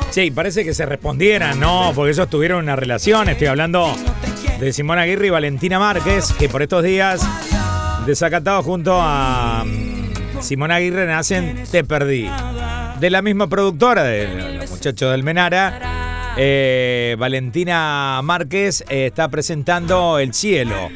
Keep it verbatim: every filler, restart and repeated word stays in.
Sí, parece que se respondieran, ¿no? Porque ellos tuvieron una relación. Estoy hablando de Simón Aguirre y Valentina Márquez, que por estos días desacatados junto a um, Simón Aguirre nacen Te Perdí. De la misma productora, de los muchachos del Menara, eh, Valentina Márquez eh, está presentando El Cielo.